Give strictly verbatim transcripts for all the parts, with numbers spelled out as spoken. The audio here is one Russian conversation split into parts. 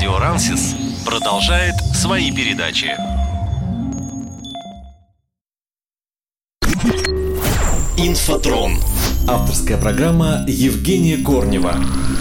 Радио Рансис продолжает свои передачи. Инфотрон. Авторская программа Евгения Корнева.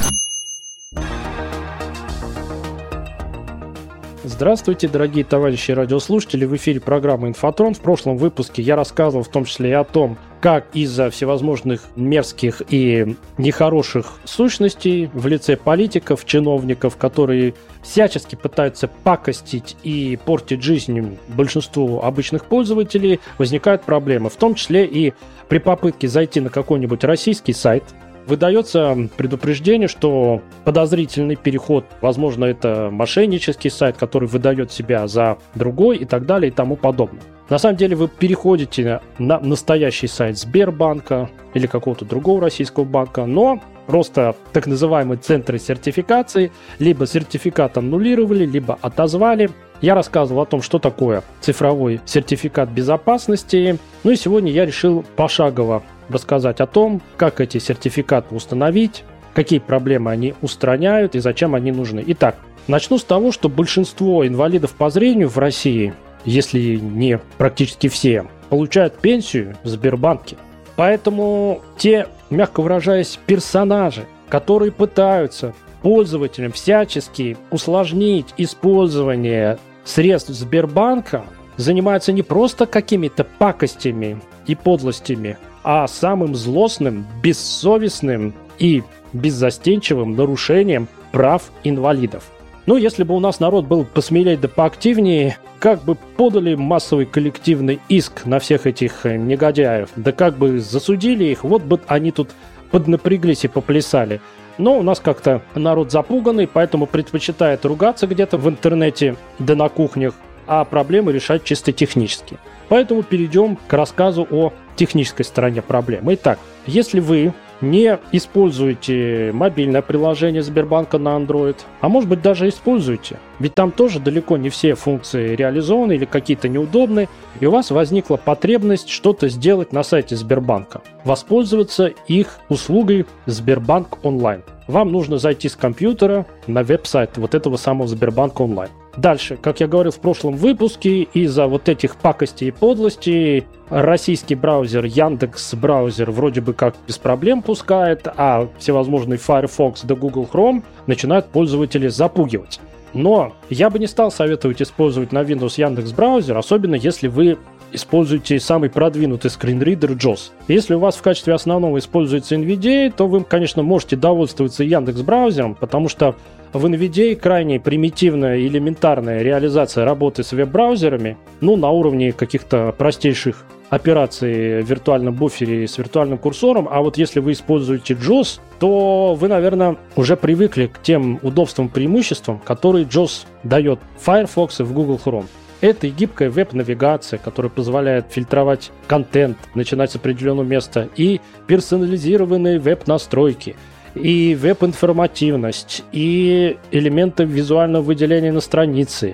Здравствуйте, дорогие товарищи радиослушатели, в эфире программа «Инфотрон». В прошлом выпуске я рассказывал в том числе и о том, как из-за всевозможных мерзких и нехороших сущностей в лице политиков, чиновников, которые всячески пытаются пакостить и портить жизнь большинству обычных пользователей, возникают проблемы, в том числе и при попытке зайти на какой-нибудь российский сайт. Выдается предупреждение, что подозрительный переход, возможно, это мошеннический сайт, который выдает себя за другой и так далее и тому подобное. На самом деле вы переходите на настоящий сайт Сбербанка или какого-то другого российского банка, но просто так называемые центры сертификации либо сертификат аннулировали, либо отозвали. Я рассказывал о том, что такое цифровой сертификат безопасности. Ну и сегодня я решил пошагово рассказать о том, как эти сертификаты установить, какие проблемы они устраняют и зачем они нужны. Итак, начну с того, что большинство инвалидов по зрению в России, если не практически все, получают пенсию в Сбербанке. Поэтому те, мягко выражаясь, персонажи, которые пытаются пользователям всячески усложнить использование средств Сбербанка, занимаются не просто какими-то пакостями и подлостями, а самым злостным, бессовестным и беззастенчивым нарушением прав инвалидов. Ну, если бы у нас народ был посмелее да поактивнее, как бы подали массовый коллективный иск на всех этих негодяев, да как бы засудили их, вот бы они тут поднапряглись и поплясали. Но у нас как-то народ запуганный, поэтому предпочитает ругаться где-то в интернете да на кухнях, а проблемы решать чисто технически. Поэтому перейдем к рассказу о технической стороне проблемы. Итак, если вы не используете мобильное приложение Сбербанка на Android, а может быть даже используете, ведь там тоже далеко не все функции реализованы или какие-то неудобны, и у вас возникла потребность что-то сделать на сайте Сбербанка, воспользоваться их услугой Сбербанк онлайн. Вам нужно зайти с компьютера на веб-сайт вот этого самого Сбербанка онлайн. Дальше, как я говорил в прошлом выпуске, из-за вот этих пакостей и подлостей российский браузер Яндекс браузер вроде бы как без проблем пускает, а всевозможные Firefox да Google Chrome начинают пользователей запугивать. Но я бы не стал советовать использовать на Windows Яндекс браузер, особенно если вы используете самый продвинутый скринридер джос. Если у вас в качестве основного используется эн ви ди эй, то вы, конечно, можете довольствоваться Яндекс браузером, потому что в эн ви ди эй крайне примитивная и элементарная реализация работы с веб-браузерами, ну, на уровне каких-то простейших операций в виртуальном буфере с виртуальным курсором, а вот если вы используете джос, то вы, наверное, уже привыкли к тем удобствам, преимуществам, которые джос дает в Firefox и в Google Chrome. Это и гибкая веб-навигация, которая позволяет фильтровать контент, начинать с определенного места, и персонализированные веб-настройки, и веб-информативность, и элементы визуального выделения на странице,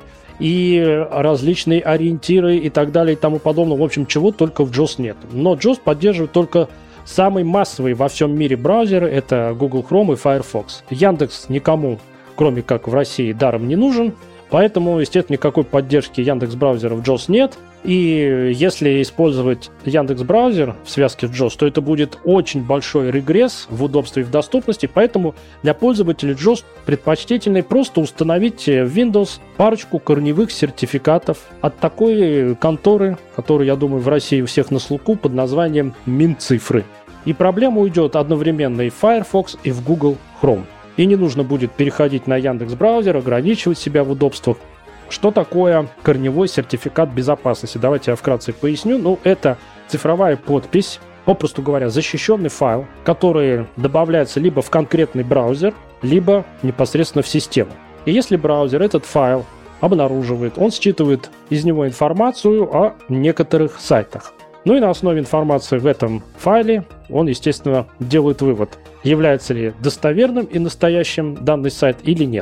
и различные ориентиры и так далее и тому подобное. В общем, чего только в джос нет. Но джос поддерживает только самые массовые во всем мире браузеры, это Google Chrome и Firefox. Яндекс никому, кроме как в России, даром не нужен. Поэтому, естественно, никакой поддержки Яндекс.Браузера в джос нет. И если использовать Яндекс.Браузер в связке с джос, то это будет очень большой регресс в удобстве и в доступности. Поэтому для пользователей джос предпочтительнее просто установить в Windows парочку корневых сертификатов от такой конторы, которая, я думаю, в России у всех на слуху, под названием Минцифры. И проблема уйдет одновременно и в Firefox, и в Google Chrome. И не нужно будет переходить на Яндекс.Браузер, ограничивать себя в удобствах. Что такое корневой сертификат безопасности? Давайте я вкратце поясню. Ну, это цифровая подпись, попросту говоря, защищенный файл, который добавляется либо в конкретный браузер, либо непосредственно в систему. И если браузер этот файл обнаруживает, он считывает из него информацию о некоторых сайтах. Ну и на основе информации в этом файле он, естественно, делает вывод, является ли достоверным и настоящим данный сайт или нет.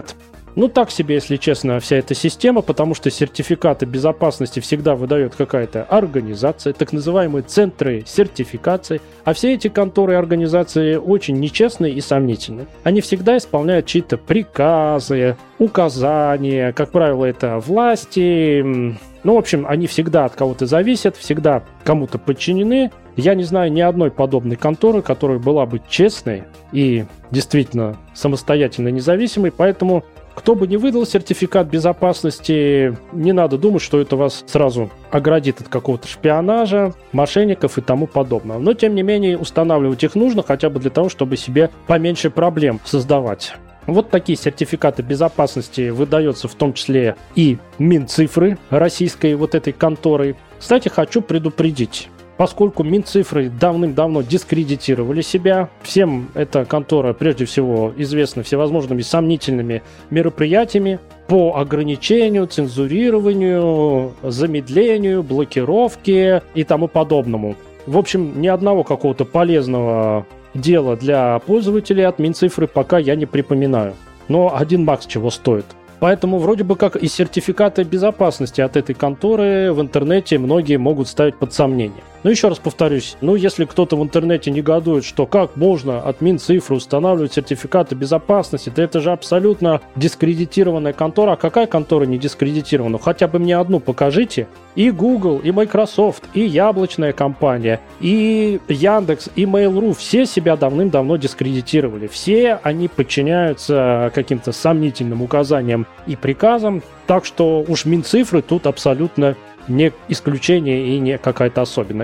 Ну, так себе, если честно, вся эта система, потому что сертификаты безопасности всегда выдает какая-то организация, так называемые центры сертификации, а все эти конторы и организации очень нечестные и сомнительные. Они всегда исполняют чьи-то приказы, указания, как правило, это власти. Ну, в общем, они всегда от кого-то зависят, всегда кому-то подчинены. Я не знаю ни одной подобной конторы, которая была бы честной и действительно самостоятельно независимой, поэтому кто бы ни выдал сертификат безопасности, не надо думать, что это вас сразу оградит от какого-то шпионажа, мошенников и тому подобного. Но, тем не менее, устанавливать их нужно хотя бы для того, чтобы себе поменьше проблем создавать. Вот такие сертификаты безопасности выдаются в том числе и Минцифры российской вот этой конторой. Кстати, хочу предупредить. Поскольку Минцифры давным-давно дискредитировали себя, всем эта контора прежде всего известна всевозможными сомнительными мероприятиями по ограничению, цензурированию, замедлению, блокировке и тому подобному. В общем, ни одного какого-то полезного дела для пользователей от Минцифры пока я не припоминаю. Но один макс чего стоит. Поэтому вроде бы как и сертификаты безопасности от этой конторы в интернете многие могут ставить под сомнение. Но еще раз повторюсь, ну если кто-то в интернете негодует, что как можно от Минцифры устанавливать сертификаты безопасности, да это же абсолютно дискредитированная контора. А какая контора не дискредитирована? Хотя бы мне одну покажите. И Google, и Microsoft, и яблочная компания, и Яндекс, и Mail.ru все себя давным-давно дискредитировали. Все они подчиняются каким-то сомнительным указаниям и приказам, так что уж Минцифры тут абсолютно не исключение и не какая-то особенная.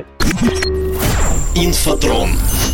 Инфотрон.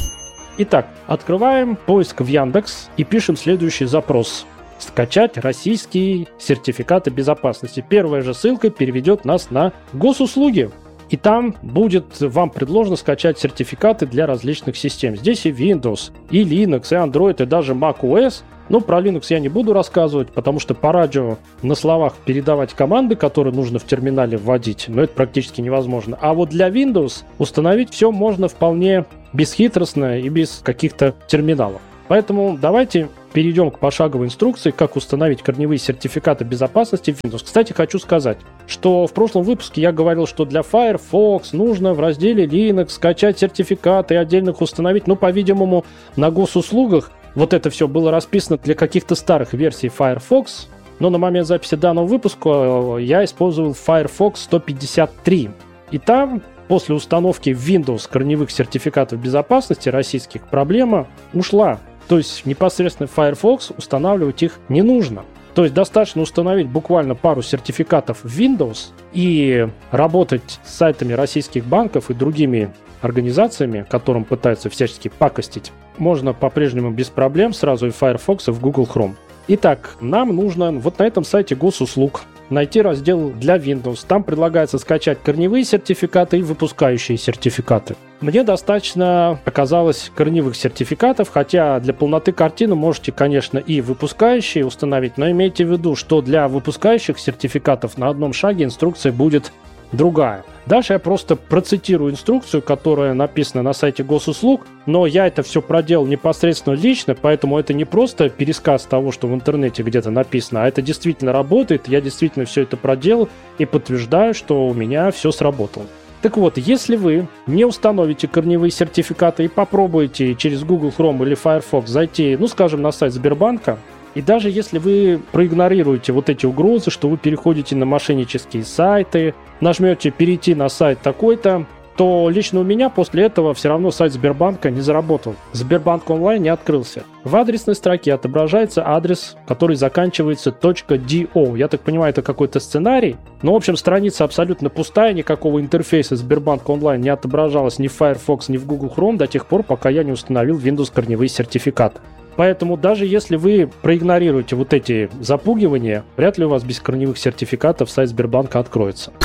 Итак, открываем поиск в Яндекс и пишем следующий запрос. Скачать российские сертификаты безопасности. Первая же ссылка переведет нас на госуслуги. И там будет вам предложено скачать сертификаты для различных систем. Здесь и Windows, и Linux, и Android, и даже macOS. Но про Linux я не буду рассказывать, потому что по радио на словах передавать команды, которые нужно в терминале вводить, но это практически невозможно. А вот для Windows установить все можно вполне бесхитростно и без каких-то терминалов. Поэтому давайте перейдем к пошаговой инструкции, как установить корневые сертификаты безопасности в Windows. Кстати, хочу сказать, что в прошлом выпуске я говорил, что для Firefox нужно в разделе Linux скачать сертификаты и отдельно их установить. Ну, по-видимому, на госуслугах вот это все было расписано для каких-то старых версий Firefox, но на момент записи данного выпуска я использовал Firefox сто пятьдесят три. И там после установки в Windows корневых сертификатов безопасности российских проблема ушла. То есть непосредственно Firefox устанавливать их не нужно. То есть достаточно установить буквально пару сертификатов в Windows и работать с сайтами российских банков и другими организациями, которым пытаются всячески пакостить, можно по-прежнему без проблем сразу и Firefox, и в Google Chrome. Итак, нам нужно вот на этом сайте госуслуг найти раздел для Windows. Там предлагается скачать корневые сертификаты и выпускающие сертификаты. Мне достаточно оказалось корневых сертификатов, хотя для полноты картины можете, конечно, и выпускающие установить, но имейте в виду, что для выпускающих сертификатов на одном шаге инструкция будет другая. Дальше я просто процитирую инструкцию, которая написана на сайте госуслуг, но я это все проделал непосредственно лично, поэтому это не просто пересказ того, что в интернете где-то написано, а это действительно работает, я действительно все это проделал и подтверждаю, что у меня все сработало. Так вот, если вы не установите корневые сертификаты и попробуете через Google Chrome или Firefox зайти, ну скажем, на сайт Сбербанка, и даже если вы проигнорируете вот эти угрозы, что вы переходите на мошеннические сайты, нажмете «перейти на сайт такой-то», то лично у меня после этого все равно сайт Сбербанка не заработал. Сбербанк онлайн не открылся. В адресной строке отображается адрес, который заканчивается .do. Я так понимаю, это какой-то сценарий. Но, в общем, страница абсолютно пустая, никакого интерфейса Сбербанк онлайн не отображалось ни в Firefox, ни в Google Chrome до тех пор, пока я не установил Windows корневые сертификаты. Поэтому даже если вы проигнорируете вот эти запугивания, вряд ли у вас без корневых сертификатов сайт Сбербанка откроется.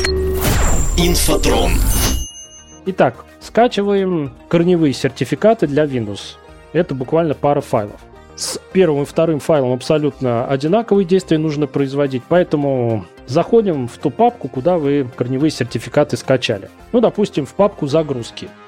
Инфотрон. Итак, скачиваем корневые сертификаты для Windows. Это буквально пара файлов. С первым и вторым файлом абсолютно одинаковые действия нужно производить, поэтому заходим в ту папку, куда вы корневые сертификаты скачали. Ну, допустим, в папку «Загрузки».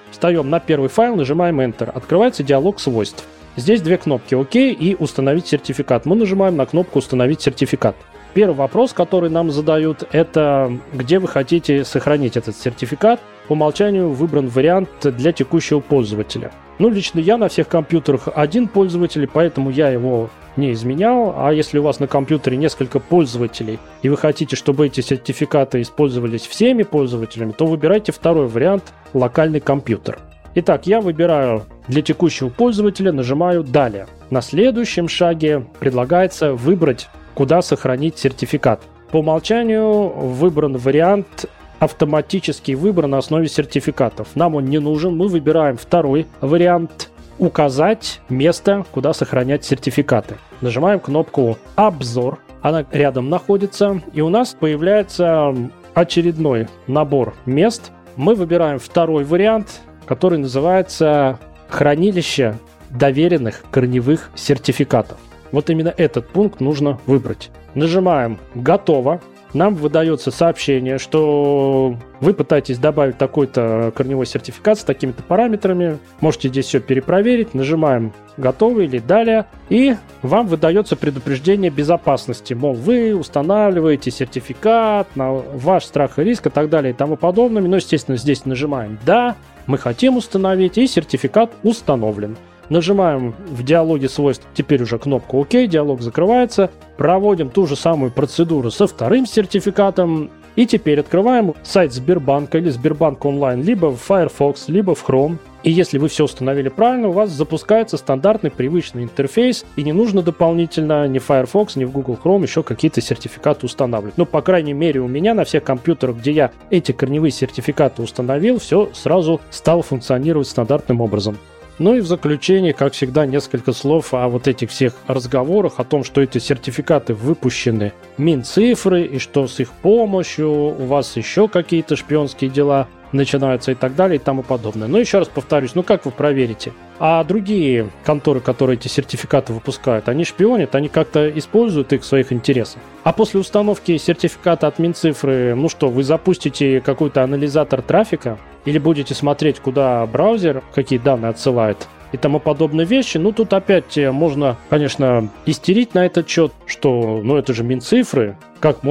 встаем на первый файл, нажимаем Enter. Открывается диалог свойств. Здесь две кнопки «Ок» и «Установить сертификат». Мы нажимаем на кнопку «Установить сертификат». Первый вопрос, который нам задают, это где вы хотите сохранить этот сертификат. По умолчанию выбран вариант для текущего пользователя. Ну, лично я на всех компьютерах один пользователь, поэтому я его не изменял. А если у вас на компьютере несколько пользователей, и вы хотите, чтобы эти сертификаты использовались всеми пользователями, то выбирайте второй вариант – локальный компьютер. Итак, я выбираю для текущего пользователя, нажимаю «Далее». На следующем шаге предлагается выбрать, куда сохранить сертификат. По умолчанию выбран вариант «Автоматический выбор на основе сертификатов». Нам он не нужен, мы выбираем второй вариант «Указать место, куда сохранять сертификаты». Нажимаем кнопку «Обзор», она рядом находится, и у нас появляется очередной набор мест. Мы выбираем второй вариант, который называется «Хранилище доверенных корневых сертификатов». Вот именно этот пункт нужно выбрать. Нажимаем «Готово». Нам выдается сообщение, что вы пытаетесь добавить такой-то корневой сертификат с такими-то параметрами. Можете здесь все перепроверить. Нажимаем «Готово» или «Далее». И вам выдается предупреждение безопасности. Мол, вы устанавливаете сертификат на ваш страх и риск и так далее и тому подобное. Но, естественно, здесь нажимаем «Да». Мы хотим установить, и сертификат установлен. Нажимаем в диалоге свойств теперь уже кнопку «Ок», диалог закрывается. Проводим ту же самую процедуру со вторым сертификатом. И теперь открываем сайт Сбербанка или Сбербанк онлайн, либо в Firefox, либо в Chrome. И если вы все установили правильно, у вас запускается стандартный привычный интерфейс, и не нужно дополнительно ни в Firefox, ни в Google Chrome еще какие-то сертификаты устанавливать. Ну, по крайней мере, у меня на всех компьютерах, где я эти корневые сертификаты установил, все сразу стало функционировать стандартным образом. Ну и в заключение, как всегда, несколько слов о вот этих всех разговорах, о том, что эти сертификаты выпущены Минцифры, и что с их помощью у вас еще какие-то шпионские дела начинаются и так далее и тому подобное. Но еще раз повторюсь, ну как вы проверите? А другие конторы, которые эти сертификаты выпускают, они шпионят, они как-то используют их в своих интересах. А после установки сертификата от Минцифры, ну что, вы запустите какой-то анализатор трафика или будете смотреть, куда браузер, какие данные отсылает и тому подобные вещи. Ну тут опять можно, конечно, истерить на этот счет, что ну это же Минцифры, как